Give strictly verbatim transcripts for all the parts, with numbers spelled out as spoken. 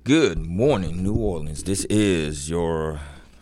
Good morning, New Orleans. This is your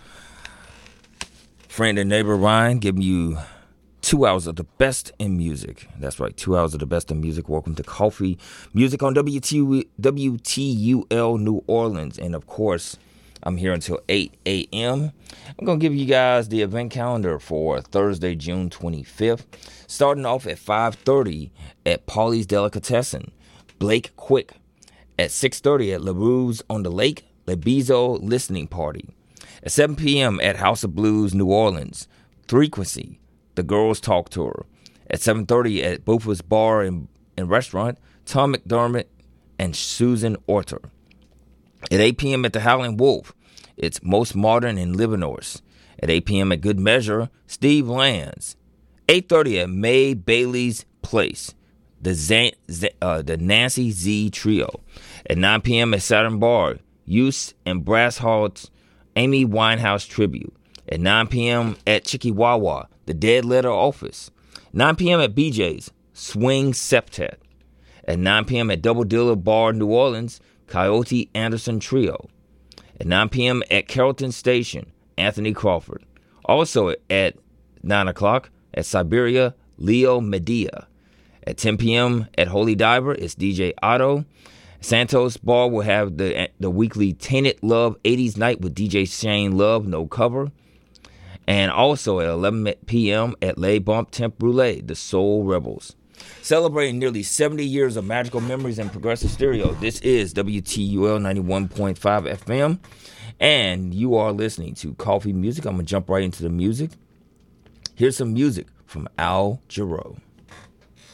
friend and neighbor Ryan giving you two hours of the best in music. That's right, two hours of the best in music. Welcome to Coffee Music on W T U L New Orleans. And of course, I'm here until eight a.m. I'm going to give you guys the event calendar for Thursday, June twenty-fifth. Starting off at five thirty at Paulie's Delicatessen. Blake Quick. At six thirty at LaRue's on the Lake, Lebizo Listening Party. At seven p.m. at House of Blues, New Orleans, Frequency, The Girls Talk Tour. At seven thirty at Buford's Bar and, and Restaurant, Tom McDermott and Susan Orter. At eight p.m. at the Howling Wolf, it's Most Modern in Livernois. At eight p.m. at Good Measure, Steve Lands. eight thirty at May Bailey's Place, the Z, Z, uh, the Nancy Z Trio. At nine p.m. at Saturn Bar, Use and Brass Halt's Amy Winehouse Tribute. At nine p.m. at Chikiwawa, the Dead Letter Office. nine p.m. at B J's, Swing Septet. At nine p.m. at Double Dealer Bar, New Orleans, Coyote Anderson Trio. At nine p.m. at Carrollton Station, Anthony Crawford. Also at nine o'clock at Siberia, Leo Medea. At ten p.m. at Holy Diver, it's D J Otto. Santos Bar will have the the weekly Tainted Love eighties night with D J Shane Love, no cover. And also at eleven p.m. at Les Bump Temp Brûlée, the Soul Rebels. Celebrating nearly seventy years of magical memories and progressive stereo, this is W T U L ninety-one point five F M. And you are listening to Coffee Music. I'm going to jump right into the music. Here's some music from Al Jarreau.